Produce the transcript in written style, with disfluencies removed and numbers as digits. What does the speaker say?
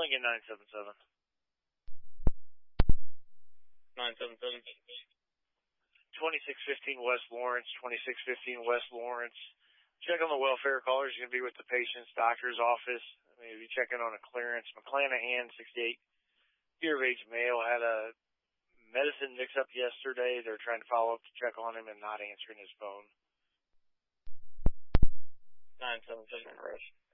Lincoln 977. 977. 2615 West Lawrence, 2615 West Lawrence. Check on the welfare callers. You're going to be with the patient's doctor's office. Maybe checking on a clearance. McClanahan, 68, year of age male, had a medicine mix-up yesterday. They're trying to follow up to check on him and not answering his phone. 977 Rush.